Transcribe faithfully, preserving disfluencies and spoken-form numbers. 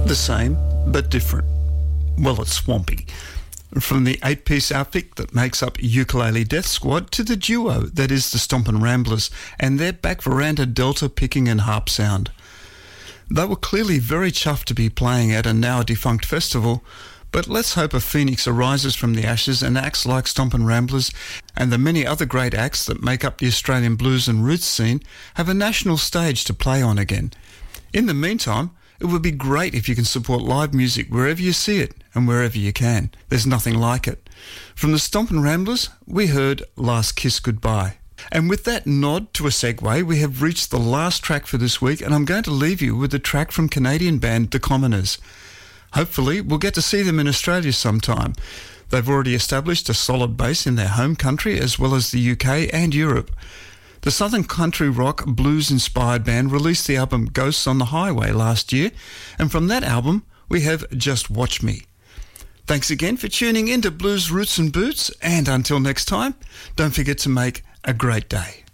The same, but different. Well, it's swampy. From the eight-piece outfit that makes up Ukulele Death Squad to the duo that is the Stompin' Ramblers and their back veranda Delta picking and harp sound. They were clearly very chuffed to be playing at a now defunct festival, but let's hope a phoenix arises from the ashes and acts like Stompin' Ramblers and the many other great acts that make up the Australian blues and roots scene have a national stage to play on again. In the meantime, it would be great if you can support live music wherever you see it and wherever you can. There's nothing like it. From the Stompin' Ramblers, we heard Last Kiss Goodbye. And with that nod to a segue, we have reached the last track for this week, and I'm going to leave you with a track from Canadian band The Commoners. Hopefully, we'll get to see them in Australia sometime. They've already established a solid base in their home country as well as the U K and Europe. The Southern Country Rock blues-inspired band released the album Ghosts on the Highway last year, and from that album, we have Just Watch Me. Thanks again for tuning in to Blues Roots and Boots, and until next time, don't forget to make a great day.